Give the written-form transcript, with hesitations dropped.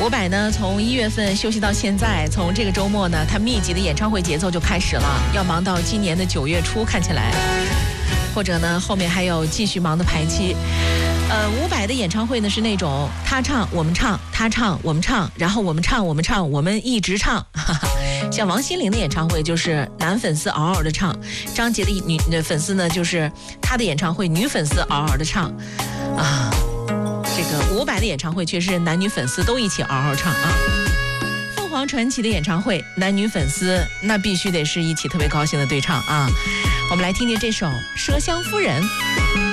伍佰呢，从1月份休息到现在，从这个周末呢，他密集的演唱会节奏就开始了，要忙到今年的9月初，看起来，或者呢，后面还有继续忙的排期。伍佰的演唱会呢是那种他唱我们唱，他唱我们唱，然后我们唱我们唱，我们一直唱。像王心凌的演唱会就是男粉丝嗷嗷的唱，张杰的女粉丝呢就是他的演唱会女粉丝嗷嗷的唱啊。这个伍佰的演唱会却是男女粉丝都一起嗷嗷唱啊。凤凰传奇的演唱会，男女粉丝那必须得是一起特别高兴的对唱啊。我们来听听这首《麝香夫人》。